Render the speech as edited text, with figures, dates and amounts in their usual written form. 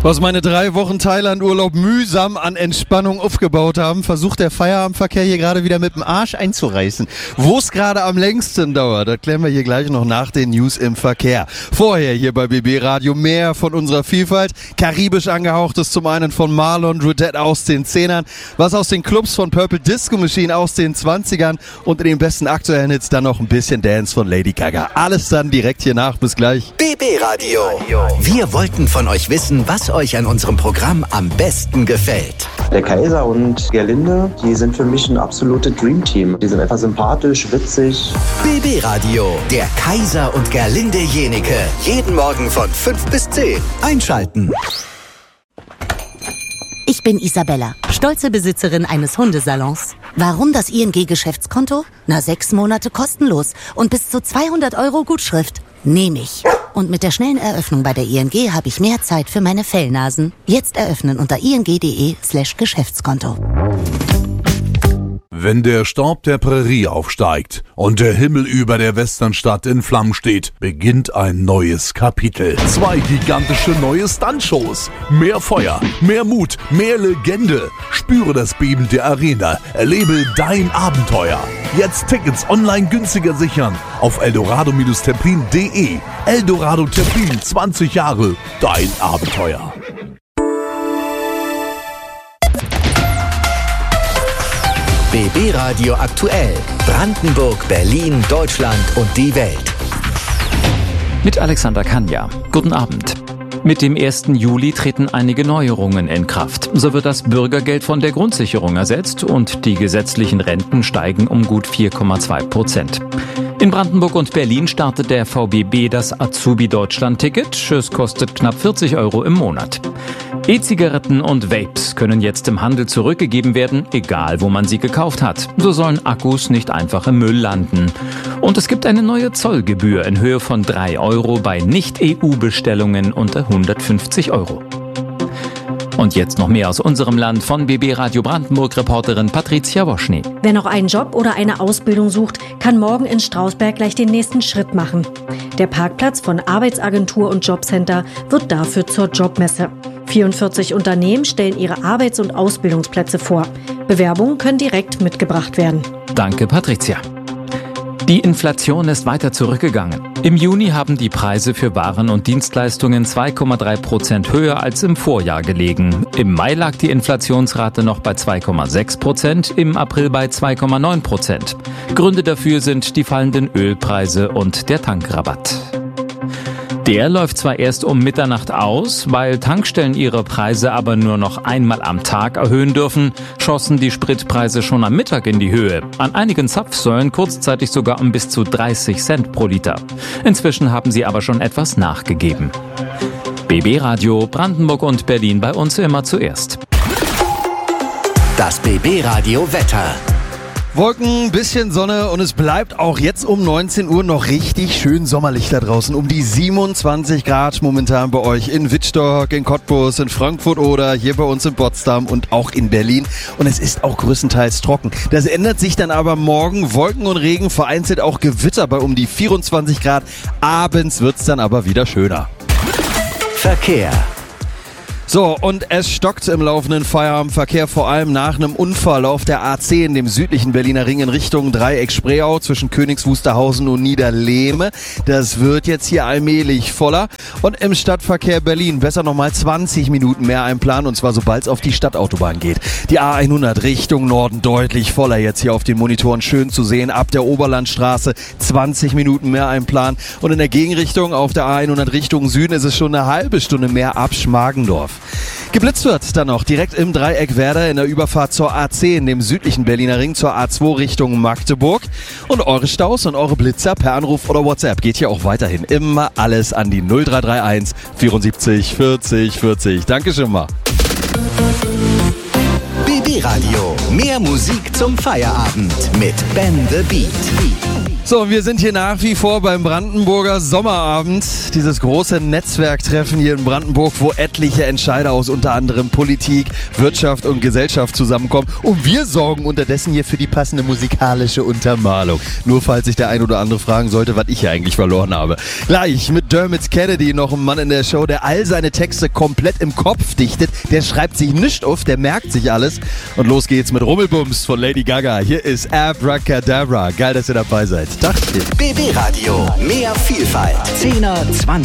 Was meine 3 Wochen Thailand-Urlaub mühsam an Entspannung aufgebaut haben, versucht der Feierabendverkehr hier gerade wieder mit dem Arsch einzureißen. Wo es gerade am längsten dauert, das klären wir hier gleich noch nach den News im Verkehr. Vorher hier bei BB Radio mehr von unserer Vielfalt. Karibisch angehauchtes zum einen von Marlon Rudette aus den 10ern, was aus den Clubs von Purple Disco Machine aus den 20ern und in den besten aktuellen Hits dann noch ein bisschen Dance von Lady Gaga. Alles dann direkt hier nach. Bis gleich. BB Radio. Wir wollten von euch wissen, was euch an unserem Programm am besten gefällt. Der Kaiser und Gerlinde, die sind für mich ein absolutes Dreamteam. Die sind einfach sympathisch, witzig. BB Radio, der Kaiser und Gerlinde Jenike. Jeden Morgen von 5 bis 10. Einschalten. Ich bin Isabella, stolze Besitzerin eines Hundesalons. Warum das ING-Geschäftskonto? 6 Monate kostenlos und bis zu 200 € Gutschrift. Nehme ich. Und mit der schnellen Eröffnung bei der ING habe ich mehr Zeit für meine Fellnasen. Jetzt eröffnen unter ing.de/Geschäftskonto. Wenn der Staub der Prärie aufsteigt und der Himmel über der Westernstadt in Flammen steht, beginnt ein neues Kapitel. 2 gigantische neue Stuntshows. Mehr Feuer, mehr Mut, mehr Legende. Spüre das Beben der Arena. Erlebe dein Abenteuer. Jetzt Tickets online günstiger sichern auf eldorado-templin.de. Eldorado Templin, 20 Jahre, dein Abenteuer. BB Radio aktuell. Brandenburg, Berlin, Deutschland und die Welt. Mit Alexander Kanja. Guten Abend. Mit dem 1. Juli treten einige Neuerungen in Kraft. So wird das Bürgergeld von der Grundsicherung ersetzt und die gesetzlichen Renten steigen um gut 4,2%. In Brandenburg und Berlin startet der VBB das Azubi-Deutschland-Ticket. Es kostet knapp 40 € im Monat. E-Zigaretten und Vapes können jetzt im Handel zurückgegeben werden, egal wo man sie gekauft hat. So sollen Akkus nicht einfach im Müll landen. Und es gibt eine neue Zollgebühr in Höhe von 3 € bei Nicht-EU-Bestellungen unter 150 €. Und jetzt noch mehr aus unserem Land von BB Radio Brandenburg-Reporterin Patricia Woschny. Wer noch einen Job oder eine Ausbildung sucht, kann morgen in Strausberg gleich den nächsten Schritt machen. Der Parkplatz von Arbeitsagentur und Jobcenter wird dafür zur Jobmesse. 44 Unternehmen stellen ihre Arbeits- und Ausbildungsplätze vor. Bewerbungen können direkt mitgebracht werden. Danke, Patricia. Die Inflation ist weiter zurückgegangen. Im Juni haben die Preise für Waren und Dienstleistungen 2,3% höher als im Vorjahr gelegen. Im Mai lag die Inflationsrate noch bei 2,6%, im April bei 2,9%. Gründe dafür sind die fallenden Ölpreise und der Tankrabatt. Der läuft zwar erst um Mitternacht aus, weil Tankstellen ihre Preise aber nur noch einmal am Tag erhöhen dürfen, schossen die Spritpreise schon am Mittag in die Höhe. An einigen Zapfsäulen kurzzeitig sogar um bis zu 30 Cent pro Liter. Inzwischen haben sie aber schon etwas nachgegeben. BB Radio Brandenburg und Berlin bei uns immer zuerst. Das BB Radio Wetter. Wolken, bisschen Sonne und es bleibt auch jetzt um 19 Uhr noch richtig schön sommerlich da draußen. Um die 27 Grad momentan bei euch in Wittstock, in Cottbus, in Frankfurt oder hier bei uns in Potsdam und auch in Berlin. Und es ist auch größtenteils trocken. Das ändert sich dann aber morgen. Wolken und Regen, vereinzelt auch Gewitter bei um die 24 Grad. Abends wird's dann aber wieder schöner. Verkehr. So, und es stockt im laufenden Feierabendverkehr, vor allem nach einem Unfall auf der A10, dem südlichen Berliner Ring in Richtung Dreieck-Spreeau zwischen Königs Wusterhausen und Niederlehme. Das wird jetzt hier allmählich voller. Und im Stadtverkehr Berlin besser nochmal 20 Minuten mehr einplanen, und zwar sobald es auf die Stadtautobahn geht. Die A100 Richtung Norden deutlich voller jetzt hier auf den Monitoren schön zu sehen. Ab der Oberlandstraße 20 Minuten mehr einplanen. Und in der Gegenrichtung auf der A100 Richtung Süden ist es schon eine halbe Stunde mehr ab Schmargendorf. Geblitzt wird dann noch direkt im Dreieck Werder in der Überfahrt zur A10, dem südlichen Berliner Ring zur A2 Richtung Magdeburg. Und eure Staus und eure Blitzer per Anruf oder WhatsApp geht hier auch weiterhin immer alles an die 0331 74 40 40. Danke schon mal. BB Radio, mehr Musik zum Feierabend mit Ben the Beat. So, wir sind hier nach wie vor beim Brandenburger Sommerabend. Dieses große Netzwerktreffen hier in Brandenburg, wo etliche Entscheider aus unter anderem Politik, Wirtschaft und Gesellschaft zusammenkommen. Und wir sorgen unterdessen hier für die passende musikalische Untermalung. Nur falls sich der ein oder andere fragen sollte, was ich hier eigentlich verloren habe. Gleich mit Dermot Kennedy noch ein Mann in der Show, der all seine Texte komplett im Kopf dichtet. Der schreibt sich nicht auf, der merkt sich alles. Und los geht's mit Rummelbums von Lady Gaga. Hier ist Abracadabra. Geil, dass ihr dabei seid. BB Radio. Mehr Vielfalt. 10er, 20er.